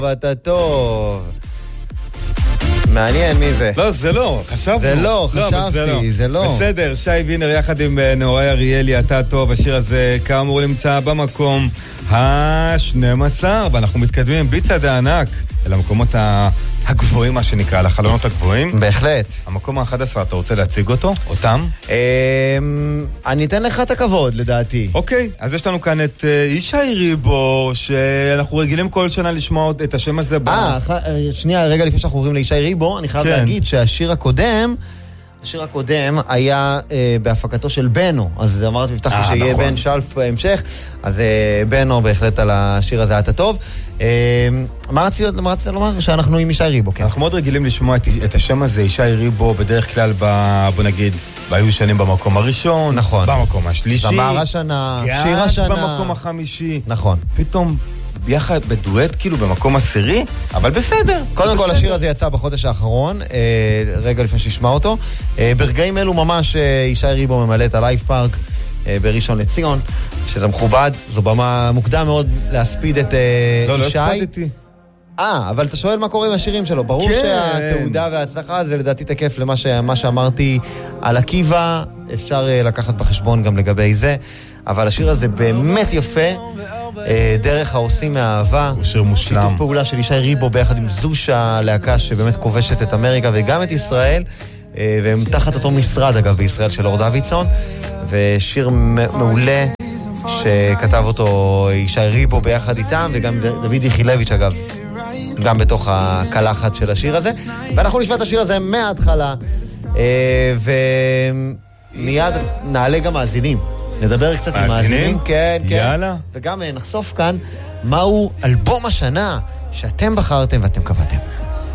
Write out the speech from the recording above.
ואתה טוב. מעניין מי זה. לא, זה לא, חשבנו. זה לא, חשבתי, זה לא. בסדר, שי וינר יחד עם נוראי אריאלי, אתה טוב. השיר הזה כאמור נמצא במקום ה-12, ואנחנו מתקדמים בצעדי הענק אל המקומות הגבוהים, מה שנקרא, לחלונות הגבוהים. בהחלט. המקום ה-11, אתה רוצה להציג אותו? אותם? אני אתן לך את הכבוד, לדעתי. אוקיי, אז יש לנו כאן את ישי ריבו, שאנחנו רגילים כל שנה לשמוע את השם הזה. שנייה, רגע לפני שאנחנו עוברים לישי ריבו, אני חייב להגיד שהשיר הקודם היה בהפקתו של בנו, אז אמרתי, הבטחתי שיהיה בן שלף בהמשך, אז בנו בהחלט על השיר הזה, אתה טוב. מה רצית לומר? שאנחנו עם ישי ריבו, כן. אנחנו מאוד רגילים לשמוע את השם הזה, ישי ריבו, בדרך כלל, בוא נגיד, והיו שנים במקום הראשון, נכון. במקום השלישי, זמר השנה, שיר השנה, במקום החמישי, נכון. פתאום ביחד בדואט כאילו במקום עשירי, אבל בסדר. קודם כל השיר הזה יצא בחודש האחרון, רגע לפני שתשמע אותו. ברגעים אלו ממש ישי ריבו ממלא את הלייב פארק בראשון לציון, שזה מכובד, זו במה מוקדם מאוד להספיד את ישי. לא הספדתי. אבל אתה שואל מה קורה עם השירים שלו. ברור שהתעודה וההצלחה זה לדעתי תקף למה שאמרתי על עקיבא, אפשר לקחת בחשבון גם לגבי זה, אבל השיר הזה באמת יפה, דרך העושים מהאהבה, הוא שיר מושלם. שיתוף פעולה של ישי ריבו ביחד עם זושה, להקה שבאמת כובשת את אמריקה וגם את ישראל, והם תחת אותו משרד אגב בישראל של אור דוידסון, ושיר מעולה שכתב אותו ישי ריבו ביחד איתם, וגם דוד יחילביץ' אגב גם בתוך הקלחת של השיר הזה. ואנחנו נשמע את השיר הזה מההתחלה, ומיד נעלה גם מאזינים, נדבר קצת עם מאזינים, כן, כן. יאללה. וגם נחשוף כאן מהו אלבום השנה שאתם בחרתם ואתם קבעתם.